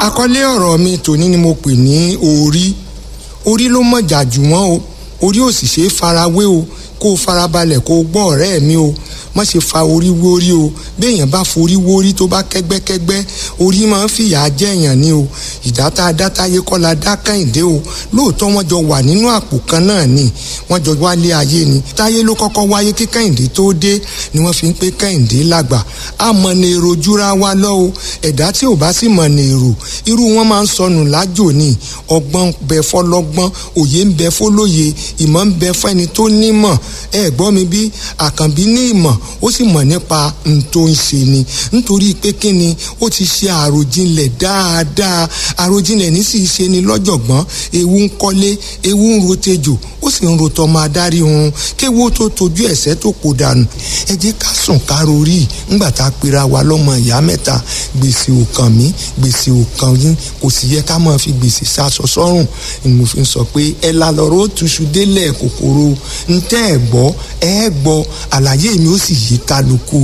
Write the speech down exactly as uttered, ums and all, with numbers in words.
àkọlé ọ̀rọ̀ mi tòní ni mo pè ní orí orí ló mọ̀jà jù wọ́n o orí ò sì ṣe é farawé o kó o farabalẹ̀ kó o gbọ́ ọ̀rẹ́ mi o má ṣe fa orí wórí o béèyàn bá forí wórí tó bá kẹ́gbẹ́kẹ́gbẹ́ orí máa ń fìyà jẹ́yàn ni o ìdáta dátáyé kọ́ la dá Kẹ́hìndé o lóòótọ́ wọ́n jọ wà nínú àpò kan náà ni wọ́n jọ wálé ayé ni táyé ló kọ́kọ́ wáyé kí Kẹ́hìndé tó dé ni wọ́n fi ń pé Kẹ́hìndé lágbà àmọ́ ní èrò júra wa lọ o ẹ̀dá tí ò bá sì mọ̀ ní èrò irú wọn máa ń sọnù lájò ni ọgbọ́n ń bẹ fọlọ́gbọ́n òye ń bẹ fólóye ìmọ̀ ń bẹ fẹ́ni tó nímọ̀ ẹ gbọ́ mi bí Àkànbí ní ìmọ̀ ó sì mọ̀ nípa n tó ń ṣe ni nítorí pé kí ni ó ti ṣe àròjinlẹ̀ dáadáa àròjinlẹ̀ ní sì ṣe ni lọ́jọ̀gbọ́n ewu ń kọ́lé ewu ń rotejò ó sì ń rotọ́ máa dárí hun kéwó tó tojú ẹ̀sẹ̀ tó kò dànù ẹ jẹ́ ká sùn ká rorí ńgbà tá a pera wa lọ́mọ ìyá mẹ́ta gbèsè ò kàn mí gbèsè ò kàn yín kò sì yẹ ká máa fi gbèsè sásọ sọ́rùn ni mo fi ń sọ pé ẹ la lọ́rọ́ ó túṣu délẹ̀ kòkòrò ntẹ́ ẹ̀ gbọ́ ẹ gbọ́ àlàyé mi ó sì yí kálukú